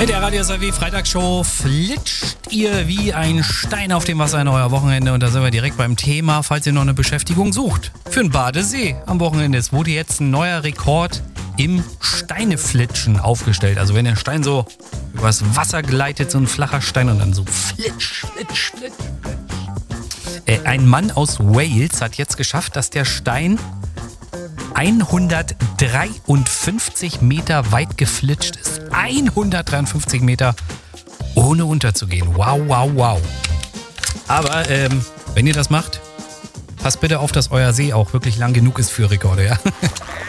Mit der Radio SAW Freitagsshow flitscht ihr wie ein Stein auf dem Wasser in euer Wochenende. Und da sind wir direkt beim Thema, falls ihr noch eine Beschäftigung sucht. Für einen Badesee am Wochenende. Es wurde jetzt ein neuer Rekord im Steineflitschen aufgestellt. Also wenn der Stein so übers Wasser gleitet, so ein flacher Stein und dann so flitsch, flitsch, flitsch. Ein Mann aus Wales hat jetzt geschafft, dass der Stein 153 Meter weit geflitscht ist. 153 Meter ohne unterzugehen. Wow, wow, wow. Aber wenn ihr das macht, passt bitte auf, dass euer See auch wirklich lang genug ist für Rekorde, ja?